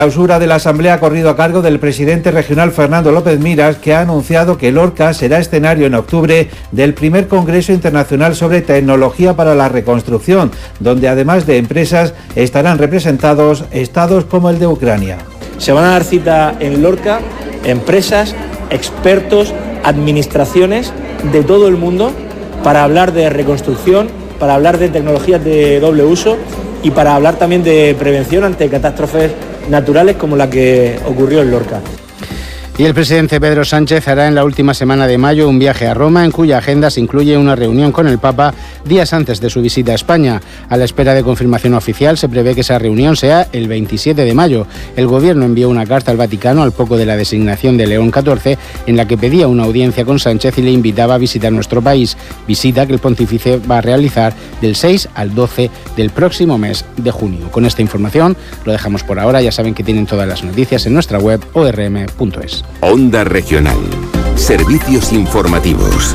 La clausura de la Asamblea ha corrido a cargo del presidente regional Fernando López Miras, que ha anunciado que Lorca será escenario en octubre del primer Congreso Internacional sobre Tecnología para la Reconstrucción, donde además de empresas estarán representados estados como el de Ucrania. Se van a dar cita en Lorca empresas, expertos, administraciones de todo el mundo para hablar de reconstrucción, para hablar de tecnologías de doble uso y para hablar también de prevención ante catástrofes naturales como la que ocurrió en Lorca. Y el presidente Pedro Sánchez hará en la última semana de mayo un viaje a Roma, en cuya agenda se incluye una reunión con el Papa días antes de su visita a España. A la espera de confirmación oficial, se prevé que esa reunión sea el 27 de mayo. El Gobierno envió una carta al Vaticano al poco de la designación de León XIV, en la que pedía una audiencia con Sánchez y le invitaba a visitar nuestro país, visita que el pontífice va a realizar del 6 al 12 del próximo mes de junio. Con esta información lo dejamos por ahora. Ya saben que tienen todas las noticias en nuestra web orm.es. Onda Regional. Servicios informativos.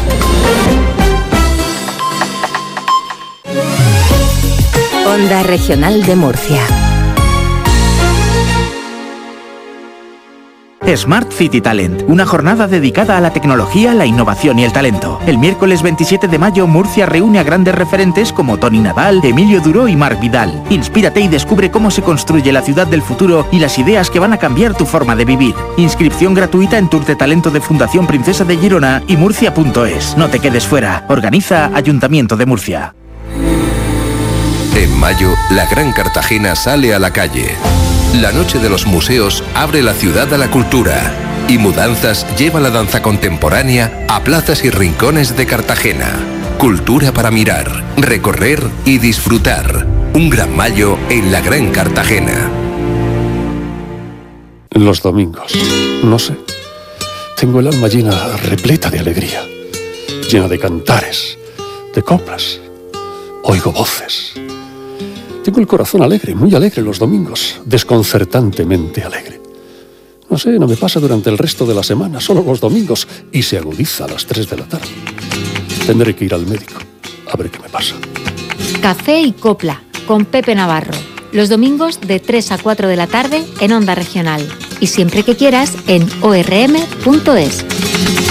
Onda Regional de Murcia. Smart City Talent, una jornada dedicada a la tecnología, la innovación y el talento. El miércoles 27 de mayo, Murcia reúne a grandes referentes como Toni Nadal, Emilio Duró y Marc Vidal. Inspírate y descubre cómo se construye la ciudad del futuro y las ideas que van a cambiar tu forma de vivir. Inscripción gratuita en Tour de Talento de Fundación Princesa de Girona y murcia.es. No te quedes fuera. Organiza Ayuntamiento de Murcia. En mayo, la Gran Cartagena sale a la calle. La Noche de los Museos abre la ciudad a la cultura y Mudanzas lleva la danza contemporánea a plazas y rincones de Cartagena. Cultura para mirar, recorrer y disfrutar. Un gran mayo en la Gran Cartagena. Los domingos, no sé, tengo el alma llena, repleta de alegría, llena de cantares, de coplas, oigo voces. Tengo el corazón alegre, muy alegre los domingos, desconcertantemente alegre. No sé, no me pasa durante el resto de la semana, solo los domingos, y se agudiza a las 3 de la tarde. Tendré que ir al médico, a ver qué me pasa. Café y Copla, con Pepe Navarro. Los domingos de 3 a 4 de la tarde en Onda Regional. Y siempre que quieras en orm.es.